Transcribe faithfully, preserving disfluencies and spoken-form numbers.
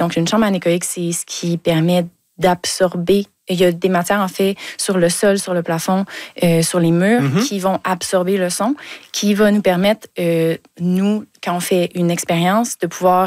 Donc, une chambre anéchoïque, c'est ce qui permet d'absorber. Il y a des matières, en fait, sur le sol, sur le plafond, euh, sur les murs, mm-hmm. qui vont absorber le son, qui va nous permettre, euh, nous, quand on fait une expérience, de pouvoir